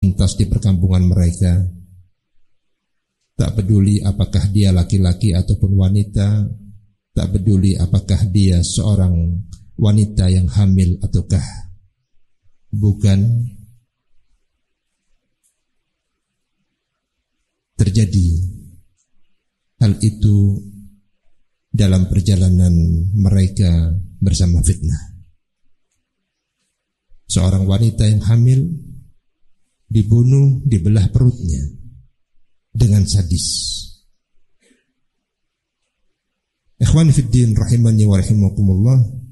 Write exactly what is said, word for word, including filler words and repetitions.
lintas di perkampungan mereka. Tak peduli apakah dia laki-laki ataupun wanita, tak peduli apakah dia seorang wanita yang hamil ataukah bukan. Terjadi hal itu dalam perjalanan mereka bersama fitnah. Seorang wanita yang hamil dibunuh, dibelah perutnya dengan sadis. Ikhwani fiddin rahimani wa rahimakumullah.